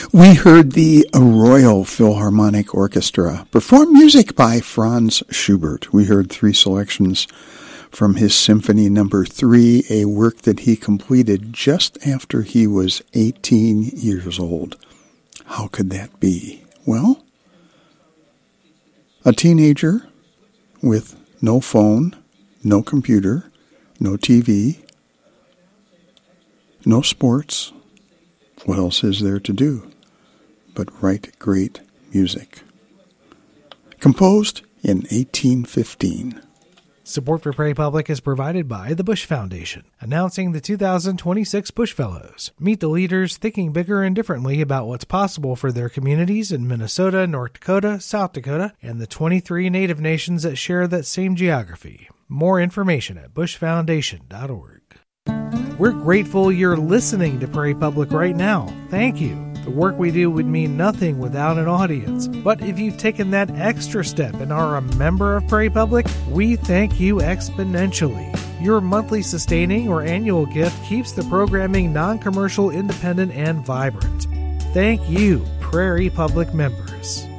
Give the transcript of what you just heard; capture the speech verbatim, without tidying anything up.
We heard the Royal Philharmonic Orchestra perform music by Franz Schubert. We heard three selections from his Symphony Number Three, a work that he completed just after he was eighteen years old. How could that be? Well, a teenager with no phone, no computer, no T V, no sports. What else is there to do but write great music? Composed in eighteen fifteen. Support for Prairie Public is provided by the Bush Foundation, announcing the two thousand twenty-six Bush Fellows. Meet the leaders thinking bigger and differently about what's possible for their communities in Minnesota, North Dakota, South Dakota, and the twenty-three Native nations that share that same geography. More information at bush foundation dot org. We're grateful you're listening to Prairie Public right now. Thank you. The work we do would mean nothing without an audience. But if you've taken that extra step and are a member of Prairie Public, we thank you exponentially. Your monthly sustaining or annual gift keeps the programming non-commercial, independent, and vibrant. Thank you, Prairie Public members.